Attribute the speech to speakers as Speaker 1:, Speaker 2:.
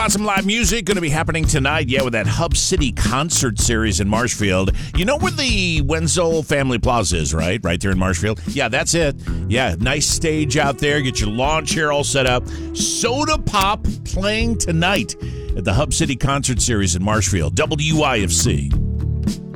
Speaker 1: about some live music going to be happening tonight. Yeah, with that Hub City concert series in Marshfield. You know where the Wenzel Family Plaza is, right? Right there in Marshfield. Yeah, that's it. Yeah, nice stage out there. Get your lawn chair all set up. Soda Pop playing tonight at the Hub City concert series in Marshfield. WIFC.